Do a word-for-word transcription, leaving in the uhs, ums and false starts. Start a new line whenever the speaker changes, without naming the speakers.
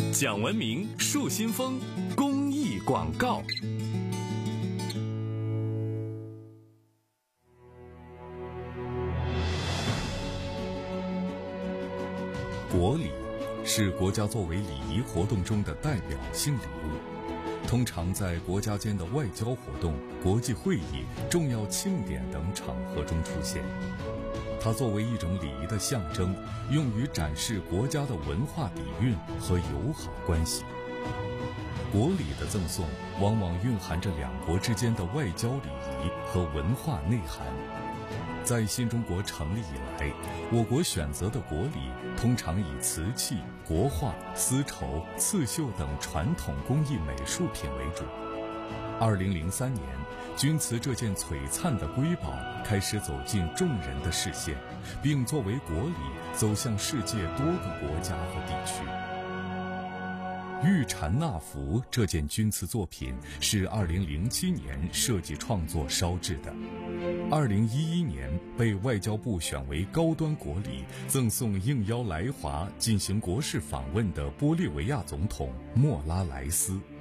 讲文明树新风公益广告。国礼是国家作为礼仪活动中的代表性礼物，通常在国家间的外交活动、国际会议、重要庆典等场合中出现。它作为一种礼仪的象征，用于展示国家的文化底蕴和友好关系。国礼的赠送往往蕴含着两国之间的外交礼仪和文化内涵。在新中国成立以来，我国选择的国礼通常以瓷器、国画、丝绸、刺绣等传统工艺美术品为主。二零零三年，钧瓷这件璀璨的瑰宝开始走进众人的视线，并作为国礼走向世界多个国家和地区。玉蝉纳福这件钧瓷作品是二零零七年设计创作烧制的，二零一一年被外交部选为高端国礼，赠送应邀来华进行国事访问的玻利维亚总统莫拉莱斯。